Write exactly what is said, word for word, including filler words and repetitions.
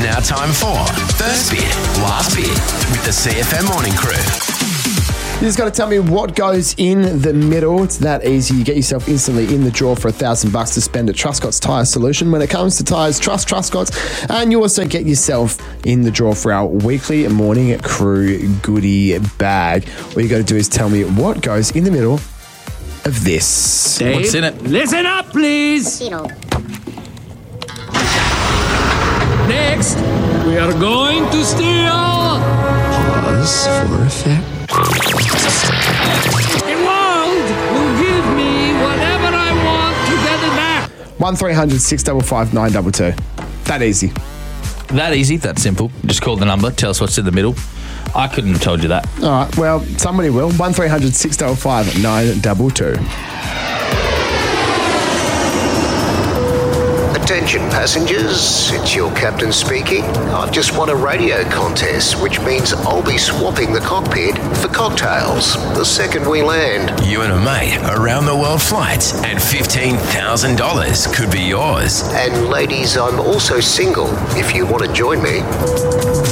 now time for First Bit, Last Bit with the C F M Morning Crew. You just got to tell me what goes in the middle. It's that easy. You get yourself instantly in the draw for a thousand bucks to spend at Truscott's Tyre Solution. When it comes to tyres, trust Truscott's. And you also get yourself in the draw for our weekly Morning Crew goodie bag. All you got to do is tell me what goes in the middle of this. Dave, What's in it? Listen up, please. Next, we are going to steal. Pause for effect. The world will give me whatever I want to get it back. one three hundred six five five nine two two. That easy. That easy, that simple. Just call the number, tell us what's in the middle. I couldn't have told you that. All right, well, somebody will. one three hundred six five five nine two two. Attention passengers, it's your captain speaking. I've just won a radio contest, which means I'll be swapping the cockpit for cocktails the second we land. You and a mate around the world flights and fifteen thousand dollars could be yours. And ladies, I'm also single if you want to join me.